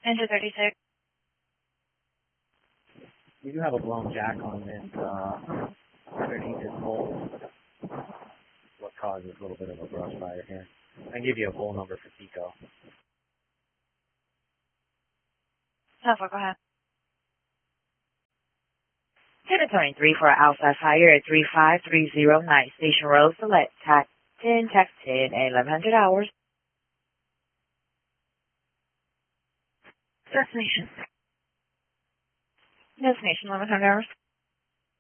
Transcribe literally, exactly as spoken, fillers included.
Engine thirty-six. You do have a blown jack on this, uh, underneath this bolt. What causes a little bit of a brush fire here. I can give you a full number for Pico. ten four, go ahead. Territory three for Alpha Fire at three five three zero nine Station Road, select TAC ten, TAC ten, and eleven hundred hours. Destination. Destination eleven hundred hours.